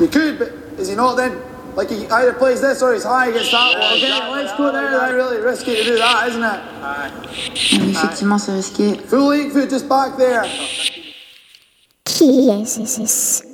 You could, but is he not then? Like he either plays this or he's high against that one. Okay, let's go there. That's really risky to do that, isn't it? Oui, effectivement, c'est risqué. Full leg foot just back there. Qui est ce